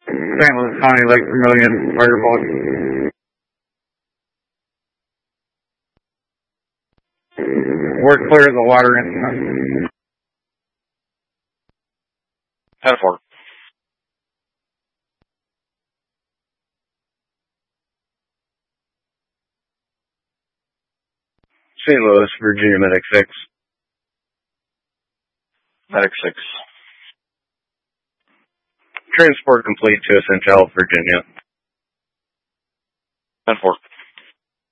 St. Louis County, Lake Vermilion, Fire Department. We're clear of the water incident. 10-4. St. Louis, Virginia Medic 6. Medic 6. Transport complete to Essential Health, Virginia. 10-4.